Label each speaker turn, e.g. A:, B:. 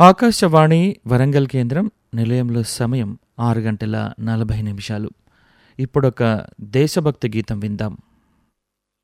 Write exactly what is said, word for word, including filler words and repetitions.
A: ఆకాశవాణి వరంగల్ కేంద్రం నిలయంలో సమయం ఆరు గంటల నలభై నిమిషాలు. ఇప్పుడొక దేశభక్తి గీతం విందాం.